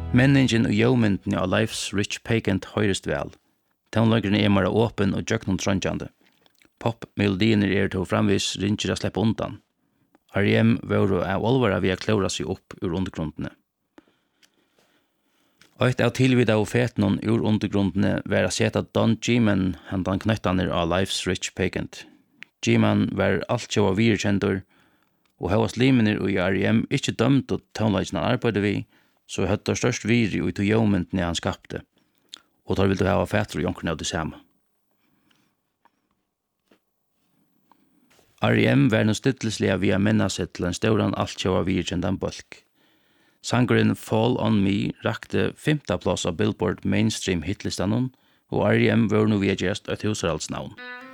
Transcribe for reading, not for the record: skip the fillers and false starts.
Menningen og jøvmyndene av Life's Rich Pagan høyrest vel. Tonlagren er mer åpen og jøknum trondjande. Pop-melodien til framvis ringer å slippe undan. R.E.M. var av olvara ved å klåra seg opp ur undergrundene. Ett av tilvida og fetnon ur undergrundene var å seta Don G-man handan knøttaner av Life's Rich Pagan. G-man var alt sjå av virkjendur, og hevas limener og i R.E.M. ikke dømt og tonlagsene han arbeidde vi, så høtta størst viri og i to jøvmyndene han skapte, og tar vil du hava fætter og jonkerne av det samme. R.E.M. var noe styttelslige via minna seg til en stauran alt sjå av virkjendan bulk. Sangeren Fall On Me rakte 5. plass av Billboard Mainstream hitlistanon, og R.E.M. var nu via gjerst et husaraldsnavn.